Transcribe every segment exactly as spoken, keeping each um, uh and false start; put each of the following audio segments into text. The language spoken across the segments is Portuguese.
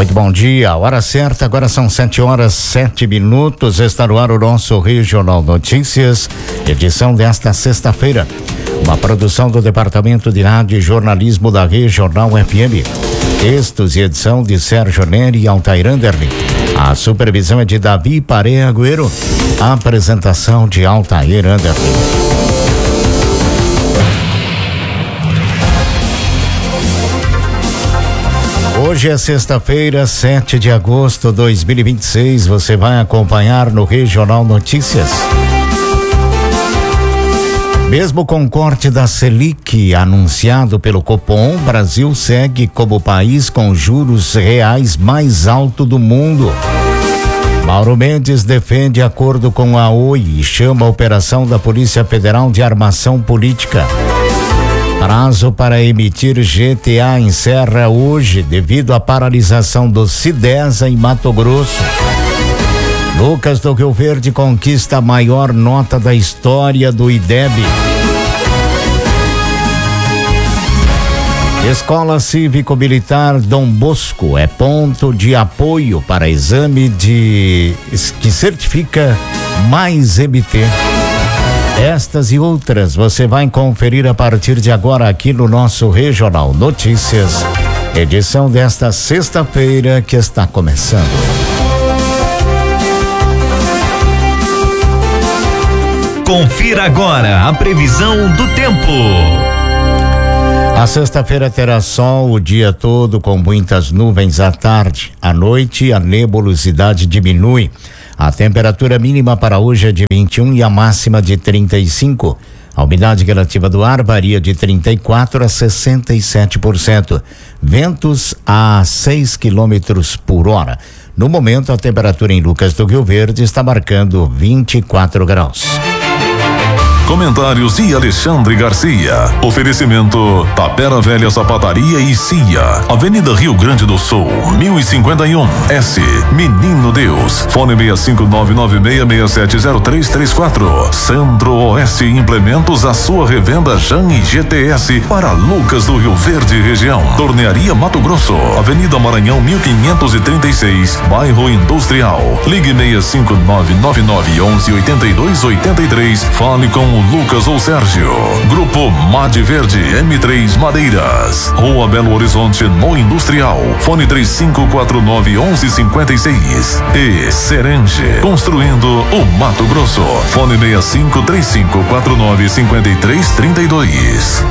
Muito bom dia, hora certa, agora são sete horas, sete minutos, está no ar o nosso Regional Notícias, edição desta sexta-feira. Uma produção do Departamento de Rádio e Jornalismo da Regional F M. Textos e edição de Sérgio Neri e Altair Anderli. A supervisão é de Davi Pareja Agüero. A apresentação de Altair Anderli. Hoje é sexta-feira, sete de agosto de dois mil e vinte e seis. Você vai acompanhar no Regional Notícias. Mesmo com o corte da Selic anunciado pelo Copom, Brasil segue como o país com juros reais mais alto do mundo. Mauro Mendes defende acordo com a O I e chama a operação da Polícia Federal de armação política. Prazo para emitir G T A encerra hoje devido à paralisação do Cidesa em Mato Grosso. Lucas do Rio Verde conquista a maior nota da história do I D E B. Escola Cívico-Militar Dom Bosco é ponto de apoio para exame de que certifica mais M T. Estas e outras você vai conferir a partir de agora aqui no nosso Regional Notícias, edição desta sexta-feira que está começando. Confira agora a previsão do tempo. A sexta-feira terá sol o dia todo com muitas nuvens à tarde. À noite a nebulosidade diminui. A temperatura mínima para hoje é de vinte e um e a máxima de trinta e cinco. A umidade relativa do ar varia de trinta e quatro a sessenta e sete por cento. Ventos a seis quilômetros por hora. No momento a temperatura em Lucas do Rio Verde está marcando vinte e quatro graus. Comentários de Alexandre Garcia. Oferecimento Tapera Velha Sapataria e Cia. Avenida Rio Grande do Sul, mil e cinquenta e um. S. Menino Deus. Fone seis cinco nove nove seis seis sete zero três três quatro. Centro-Oeste Implementos, a sua revenda Jan e G T S para Lucas do Rio Verde região. Tornearia Mato Grosso. Avenida Maranhão mil quinhentos e trinta e seis. Bairro Industrial. Ligue seis cinco nove nove nove onze oitenta e dois oitenta e três. Fale com o Lucas ou Sérgio. Grupo Made Verde M três Madeiras. Rua Belo Horizonte no Industrial. Fone três cinco quatro nove onze cinquenta e seis. E Serenge. Construindo o Mato Grosso. Fone seis cinco três cinco quatro nove cinco três três dois.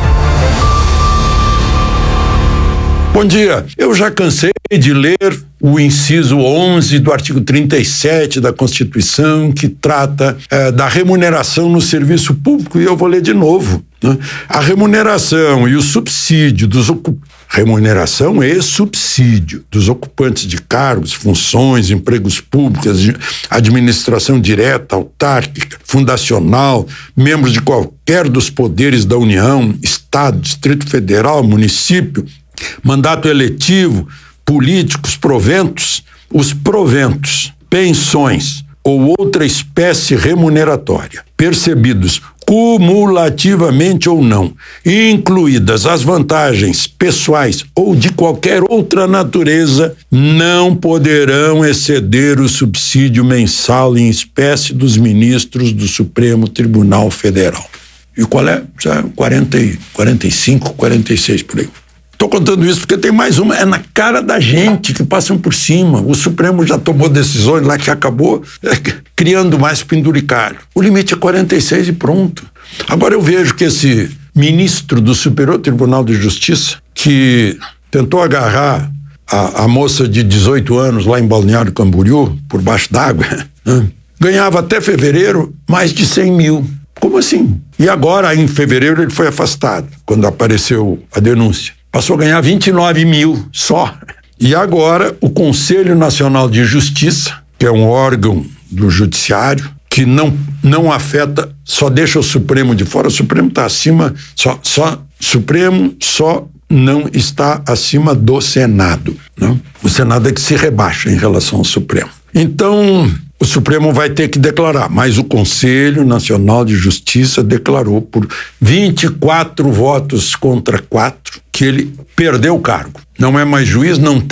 Bom dia. Eu já cansei de ler o inciso onze do artigo trinta e sete da Constituição, que trata eh, da remuneração no serviço público, e eu vou ler de novo, né? A remuneração e o subsídio dos ocupantes, remuneração e subsídio dos ocupantes de cargos, funções, empregos públicos, administração direta, autárquica, fundacional, membros de qualquer dos poderes da União, Estado, Distrito Federal, município, mandato eletivo, políticos, proventos, os proventos, pensões ou outra espécie remuneratória, percebidos cumulativamente ou não, incluídas as vantagens pessoais ou de qualquer outra natureza, não poderão exceder o subsídio mensal em espécie dos ministros do Supremo Tribunal Federal. E qual é? quarenta, quarenta e cinco, quarenta e seis por aí. Estou contando isso porque tem mais uma, é na cara da gente que passam por cima. O Supremo já tomou decisões lá que acabou é, criando mais penduricalho. O limite é quarenta e seis e pronto. Agora eu vejo que esse ministro do Superior Tribunal de Justiça, que tentou agarrar a, a moça de dezoito anos lá em Balneário Camboriú, por baixo d'água, né? Ganhava até fevereiro mais de cem mil. Como assim? E agora, em fevereiro, ele foi afastado, quando apareceu a denúncia. Passou a ganhar vinte e nove mil só. E agora o Conselho Nacional de Justiça, que é um órgão do judiciário, que não, não afeta, só deixa o Supremo de fora. O Supremo está acima, só, só, Supremo só não está acima do Senado, né? O Senado é que se rebaixa em relação ao Supremo. Então, o Supremo vai ter que declarar, mas o Conselho Nacional de Justiça declarou por vinte e quatro votos contra quatro que ele perdeu o cargo. Não é mais juiz, não tem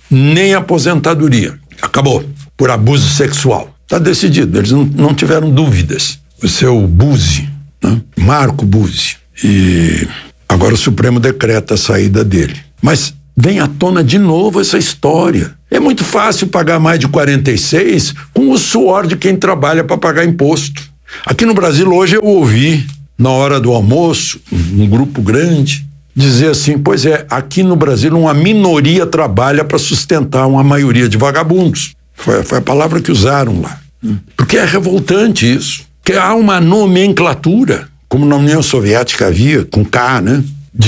nem aposentadoria. Acabou. Por abuso sexual. Está decidido, eles não, não tiveram dúvidas. O seu Buzzi, né? Marco Buzzi. E agora o Supremo decreta a saída dele. Mas vem à tona de novo essa história. É muito fácil pagar mais de quarenta e seis com o suor de quem trabalha para pagar imposto. Aqui no Brasil hoje eu ouvi, na hora do almoço, um grupo grande, dizer assim, pois é, aqui no Brasil uma minoria trabalha para sustentar uma maioria de vagabundos. Foi, foi a palavra que usaram lá. Porque é revoltante isso. Que há uma nomenclatura, como na União Soviética havia, com K, né?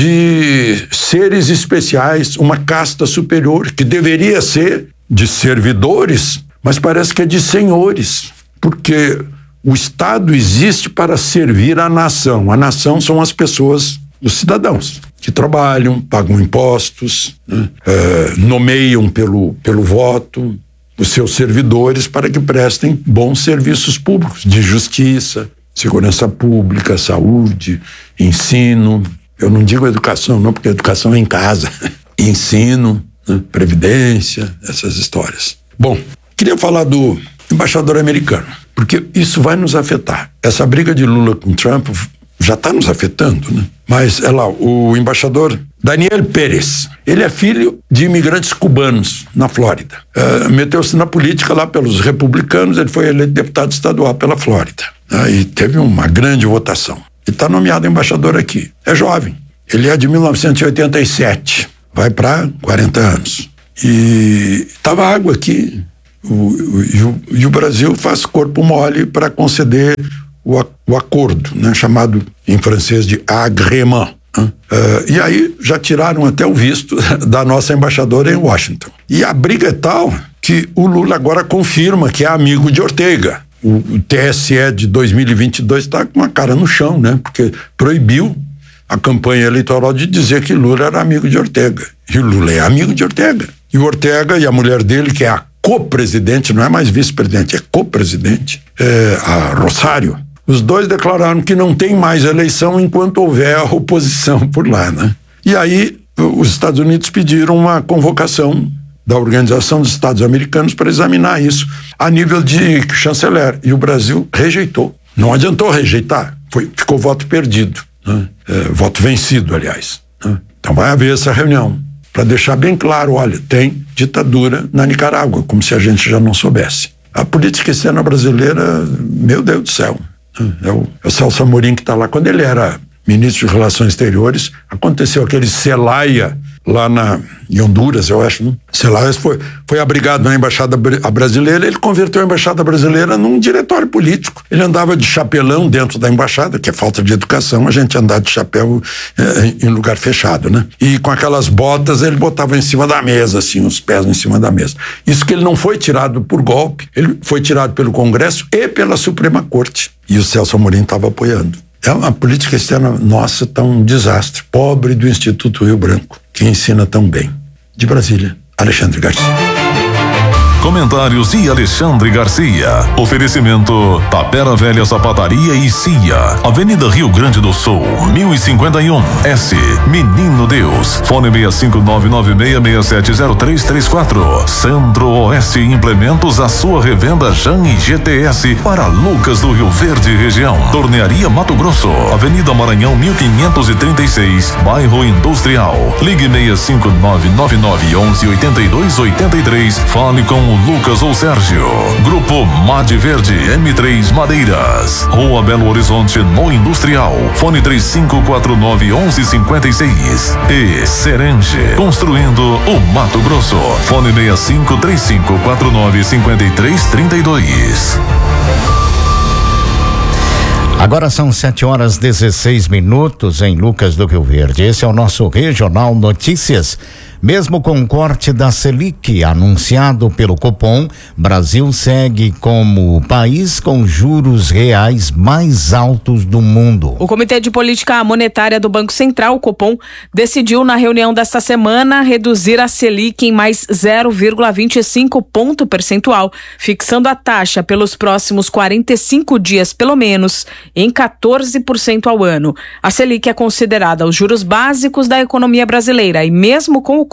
De seres especiais, uma casta superior, que deveria ser de servidores, mas parece que é de senhores. Porque o Estado existe para servir a nação. A nação são as pessoas, os cidadãos, que trabalham, pagam impostos, né? é, nomeiam pelo, pelo voto os seus servidores para que prestem bons serviços públicos de justiça, segurança pública, saúde, ensino. Eu não digo educação não, porque educação é em casa. Ensino, né? Previdência, essas histórias. Bom, queria falar do embaixador americano, porque isso vai nos afetar. Essa briga de Lula com Trump já está nos afetando, né? Mas é lá, o embaixador Daniel Pérez, ele é filho de imigrantes cubanos na Flórida. Uh, meteu-se na política lá pelos republicanos, ele foi eleito deputado estadual pela Flórida. Uh, e teve uma grande votação. E está nomeado embaixador aqui. É jovem. Ele é de mil novecentos e oitenta e sete. Vai para quarenta anos. E estava água aqui. O, o, e, o, e o Brasil faz corpo mole para conceder o, o acordo, né, chamado em francês de agrément. Uh, e aí já tiraram até o visto da nossa embaixadora em Washington. E a briga é tal que o Lula agora confirma que é amigo de Ortega. O, o T S E de dois mil e vinte e dois está com a cara no chão, né? Porque proibiu a campanha eleitoral de dizer que Lula era amigo de Ortega. E o Lula é amigo de Ortega. E o Ortega e a mulher dele, que é a co-presidente, não é mais vice-presidente, é co-presidente, é a Rosário. Os dois declararam que não tem mais eleição enquanto houver a oposição por lá, né? E aí os Estados Unidos pediram uma convocação da Organização dos Estados Americanos para examinar isso a nível de chanceler. E o Brasil rejeitou. Não adiantou rejeitar, foi, ficou voto perdido, né? É, voto vencido, aliás, né? Então vai haver essa reunião para deixar bem claro, olha, tem ditadura na Nicarágua, como se a gente já não soubesse. A política externa brasileira, meu Deus do céu. É o, é o Celso Amorim que está lá. Quando ele era ministro de Relações Exteriores, aconteceu aquele Celaya lá na, em Honduras, eu acho, né? Celaya foi, foi abrigado na Embaixada Brasileira, ele converteu a Embaixada Brasileira num diretório político. Ele andava de chapelão dentro da Embaixada, que é falta de educação, a gente andar de chapéu é, em lugar fechado, né? E com aquelas botas ele botava em cima da mesa, assim, os pés em cima da mesa. Isso que ele não foi tirado por golpe, ele foi tirado pelo Congresso e pela Suprema Corte. E o Celso Amorim estava apoiando. É uma política externa nossa, está um desastre. Pobre do Instituto Rio Branco, que ensina tão bem. De Brasília, Alexandre Garcia. Comentários e Alexandre Garcia. Oferecimento Tapera Velha Sapataria e Cia. Avenida Rio Grande do Sul, mil e cinquenta e um, S. Menino Deus. Fone seis cinco nove nove seis seis sete zero três três quatro. Centro-Oeste Implementos, a sua revenda Jan e G T S para Lucas do Rio Verde região. Tornearia Mato Grosso, Avenida Maranhão mil quinhentos e trinta e seis, Bairro Industrial. Ligue seis cinco nove nove nove onze oitenta e dois oitenta e três. Fale com o Lucas ou Sérgio. Grupo Made Verde M três Madeiras. Rua Belo Horizonte no Industrial. Fone três cinco quatro nove onze cinquenta e seis. E Serenge. Construindo o Mato Grosso. Fone seis cinco três cinco quatro nove cinco três três dois. Agora são sete horas e dezesseis minutos em Lucas do Rio Verde. Esse é o nosso Regional Notícias. Mesmo com o corte da Selic anunciado pelo Copom, Brasil segue como o país com juros reais mais altos do mundo. O Comitê de Política Monetária do Banco Central, o Copom, decidiu na reunião desta semana reduzir a Selic em mais zero vírgula vinte e cinco ponto percentual, fixando a taxa pelos próximos quarenta e cinco dias pelo menos em quatorze por cento ao ano. A Selic é considerada os juros básicos da economia brasileira e mesmo com o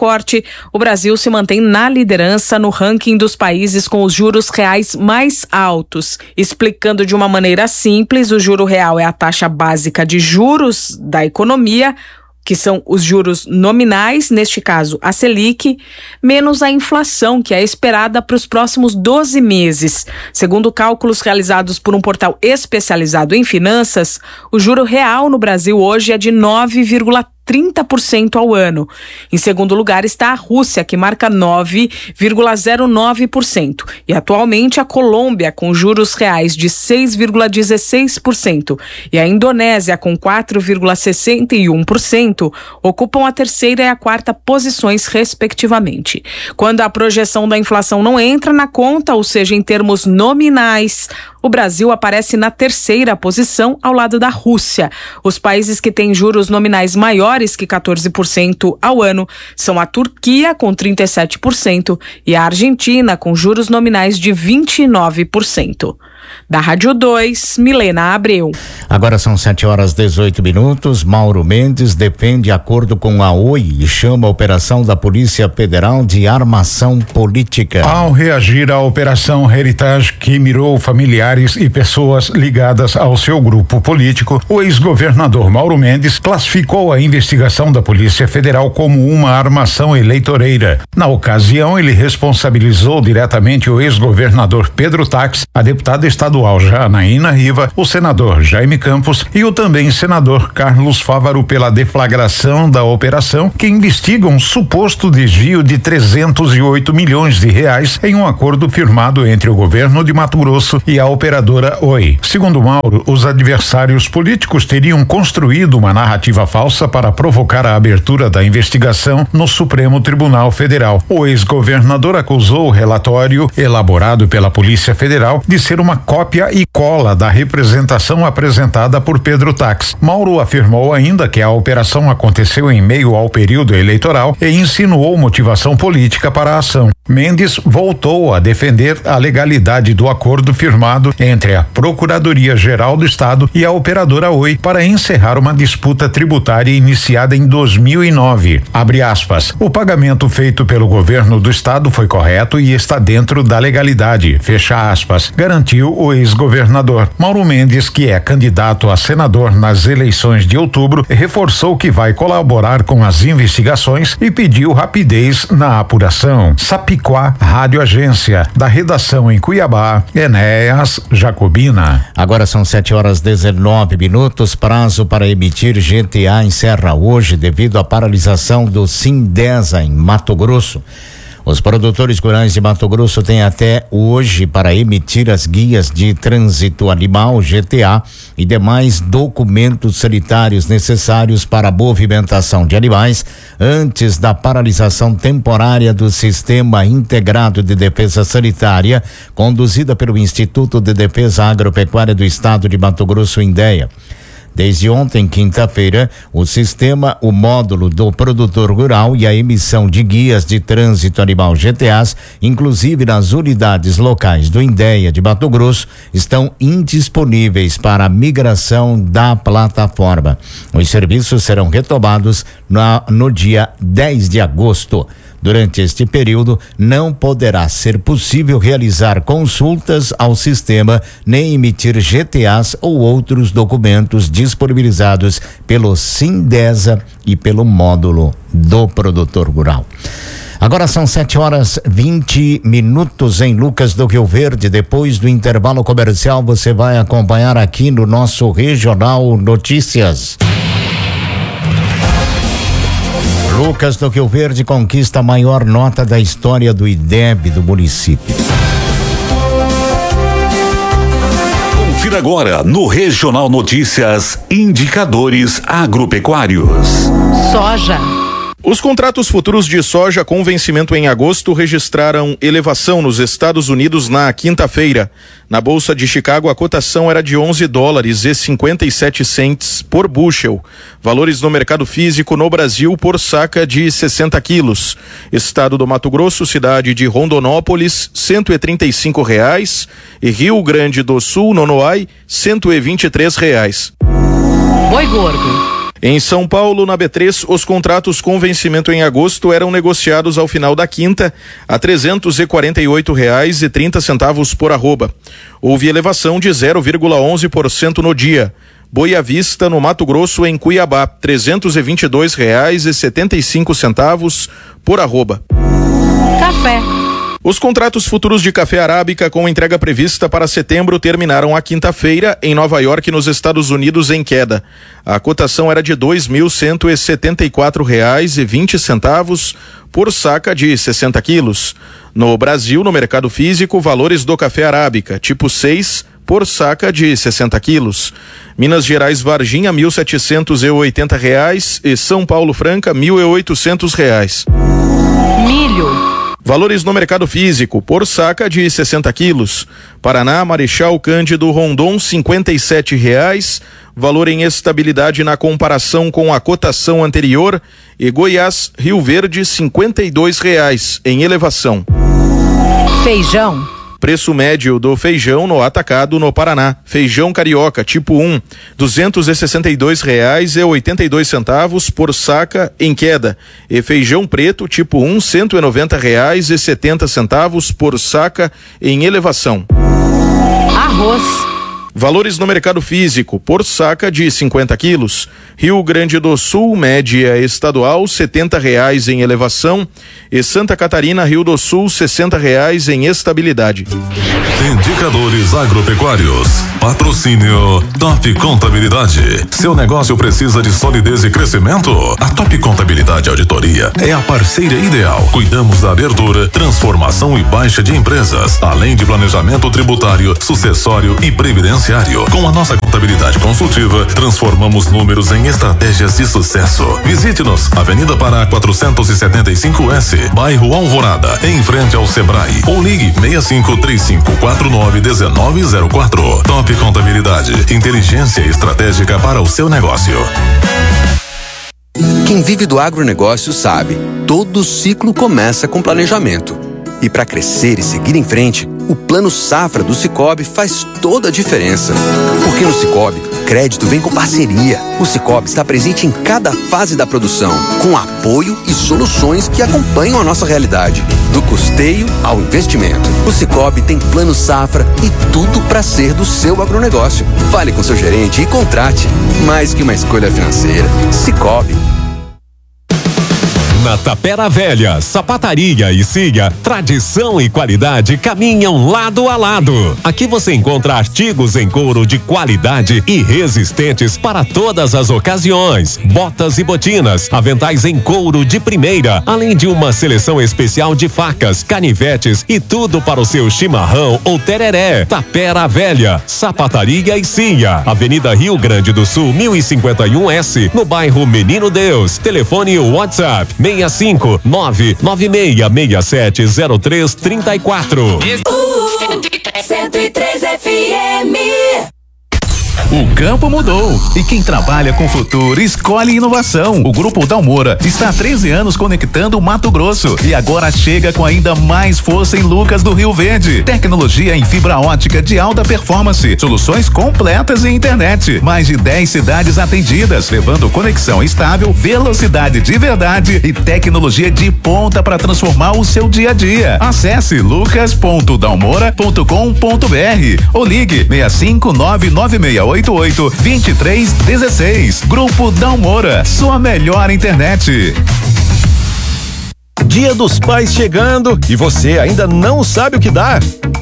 corte, o Brasil se mantém na liderança no ranking dos países com os juros reais mais altos. Explicando de uma maneira simples, o juro real é a taxa básica de juros da economia, que são os juros nominais, neste caso a Selic, menos a inflação, que é esperada para os próximos doze meses. Segundo cálculos realizados por um portal especializado em finanças, o juro real no Brasil hoje é de nove vírgula trinta por cento ao ano. Em segundo lugar está a Rússia, que marca nove vírgula zero nove por cento. E atualmente a Colômbia, com juros reais de seis vírgula dezesseis por cento. E a Indonésia, com quatro vírgula sessenta e um por cento, ocupam a terceira e a quarta posições, respectivamente. Quando a projeção da inflação não entra na conta, ou seja, em termos nominais, o Brasil aparece na terceira posição, ao lado da Rússia. Os países que têm juros nominais maiores que quatorze por cento ao ano são a Turquia, com trinta e sete por cento, e a Argentina, com juros nominais de vinte e nove por cento. Da Rádio dois, Milena Abreu. Agora são sete horas e dezoito minutos. Mauro Mendes defende acordo com a Oi e chama a operação da Polícia Federal de armação política. Ao reagir à operação Heritage, que mirou familiares e pessoas ligadas ao seu grupo político, o ex-governador Mauro Mendes classificou a investigação da Polícia Federal como uma armação eleitoreira. Na ocasião, ele responsabilizou diretamente o ex-governador Pedro Taques, a deputada estadual Janaína Riva, o senador Jaime Campos e o também senador Carlos Fávaro pela deflagração da operação que investiga um suposto desvio de trezentos e oito milhões de reais em um acordo firmado entre o governo de Mato Grosso e a operadora Oi. Segundo Mauro, os adversários políticos teriam construído uma narrativa falsa para provocar a abertura da investigação no Supremo Tribunal Federal. O ex-governador acusou o relatório elaborado pela Polícia Federal de ser uma cópia e cola da representação apresentada por Pedro Taques. Mauro afirmou ainda que a operação aconteceu em meio ao período eleitoral e insinuou motivação política para a ação. Mendes voltou a defender a legalidade do acordo firmado entre a Procuradoria-Geral do Estado e a operadora Oi para encerrar uma disputa tributária iniciada em dois mil e nove. Abre aspas. O pagamento feito pelo governo do estado foi correto e está dentro da legalidade. Fecha aspas. Garantiu o ex-governador. Mauro Mendes, que é candidato a senador nas eleições de outubro, reforçou que vai colaborar com as investigações e pediu rapidez na apuração. Sapiquá, Rádio Agência, da redação em Cuiabá, Enéas Jacobina. Agora são sete horas e dezenove minutos. Prazo para emitir G T A encerra hoje devido à paralisação do Sindesa em Mato Grosso. Os produtores rurais de Mato Grosso têm até hoje para emitir as guias de trânsito animal, G T A, e demais documentos sanitários necessários para a movimentação de animais antes da paralisação temporária do Sistema Integrado de Defesa Sanitária, conduzida pelo Instituto de Defesa Agropecuária do Estado de Mato Grosso, INDEA. Desde ontem, quinta-feira, o sistema, o módulo do produtor rural e a emissão de guias de trânsito animal G T As, inclusive nas unidades locais do INDEA de Mato Grosso, estão indisponíveis para a migração da plataforma. Os serviços serão retomados na, no dia dez de agosto. Durante este período, não poderá ser possível realizar consultas ao sistema nem emitir G T As ou outros documentos disponibilizados pelo Sindesa e pelo módulo do produtor rural. Agora são sete horas e vinte minutos em Lucas do Rio Verde. Depois do intervalo comercial, você vai acompanhar aqui no nosso Regional Notícias. Lucas do Rio Verde conquista a maior nota da história do I D E B do município. Confira agora no Regional Notícias, indicadores agropecuários. Soja. Os contratos futuros de soja com vencimento em agosto registraram elevação nos Estados Unidos na quinta-feira. Na Bolsa de Chicago, a cotação era de onze dólares e cinquenta e sete centes por bushel. Valores no mercado físico no Brasil por saca de sessenta quilos. Estado do Mato Grosso, cidade de Rondonópolis, cento e trinta e cinco reais. E Rio Grande do Sul, Nonoai, cento e vinte e três reais. Boi gordo. Em São Paulo, na B três, os contratos com vencimento em agosto eram negociados ao final da quinta a trezentos e quarenta e oito reais e trinta centavos por arroba. Houve elevação de zero vírgula onze por cento no dia. Boa Vista, no Mato Grosso, em Cuiabá, trezentos e vinte e dois reais e setenta e cinco centavos por arroba. Café. Os contratos futuros de café arábica com entrega prevista para setembro terminaram a quinta-feira em Nova York, nos Estados Unidos, em queda. A cotação era de dois mil cento e setenta e quatro reais e vinte centavos por saca de sessenta quilos. No Brasil, no mercado físico, valores do café arábica tipo seis por saca de sessenta quilos. Minas Gerais, Varginha, mil setecentos e oitenta reais e São Paulo Franca, mil e oitocentos reais. Milho. Valores no mercado físico, por saca de sessenta quilos. Paraná, Marechal Cândido Rondon, cinquenta e sete reais. Valor em estabilidade na comparação com a cotação anterior. E Goiás, Rio Verde, cinquenta e dois reais em elevação. Feijão. Preço médio do feijão no atacado no Paraná. Feijão carioca tipo um, duzentos e sessenta e dois reais e oitenta e dois centavos por saca, em queda. E feijão preto tipo um, cento e noventa reais e setenta centavos por saca, em elevação. Arroz. Valores no mercado físico, por saca de cinquenta quilos. Rio Grande do Sul, média estadual, setenta reais em elevação. E Santa Catarina, Rio do Sul, sessenta reais em estabilidade. Indicadores agropecuários. Patrocínio Top Contabilidade. Seu negócio precisa de solidez e crescimento? A Top Contabilidade Auditoria é a parceira ideal. Cuidamos da abertura, transformação e baixa de empresas, além de planejamento tributário, sucessório e previdenciário. Com a nossa contabilidade consultiva, transformamos números em estratégias de sucesso. Visite-nos, Avenida Pará quatrocentos e setenta e cinco S, bairro Alvorada, em frente ao Sebrae. Ou ligue seis cinco três cinco quatro nove um nove zero quatro. Top Contabilidade, inteligência estratégica para o seu negócio. Quem vive do agronegócio sabe, todo ciclo começa com planejamento. E para crescer e seguir em frente, o Plano Safra do Sicoob faz toda a diferença. Porque no Sicoob, crédito vem com parceria. O Sicoob está presente em cada fase da produção, com apoio e soluções que acompanham a nossa realidade, do custeio ao investimento. O Sicoob tem Plano Safra e tudo para ser do seu agronegócio. Fale com seu gerente e contrate. Mais que uma escolha financeira, Sicoob. Na Tapera Velha, Sapataria e Cia, tradição e qualidade caminham lado a lado. Aqui você encontra artigos em couro de qualidade e resistentes para todas as ocasiões. Botas e botinas, aventais em couro de primeira, além de uma seleção especial de facas, canivetes e tudo para o seu chimarrão ou tereré. Tapera Velha, Sapataria e Cia, Avenida Rio Grande do Sul, mil e cinquenta e um S, no bairro Menino Deus. Telefone ou WhatsApp seis cinco nove nove seis seis sete zero três três quatro. cento e três F M. O campo mudou e quem trabalha com futuro escolhe inovação. O Grupo Dalmora está há treze anos conectando o Mato Grosso e agora chega com ainda mais força em Lucas do Rio Verde. Tecnologia em fibra ótica de alta performance, soluções completas em internet, mais de dez cidades atendidas, levando conexão estável, velocidade de verdade e tecnologia de ponta para transformar o seu dia a dia. Acesse lucas ponto dalmora ponto com ponto br ou ligue seis cinco nove nove seis oito oito dois três um seis. Grupo Dalmora, sua melhor internet. Dia dos Pais chegando e você ainda não sabe o que dar?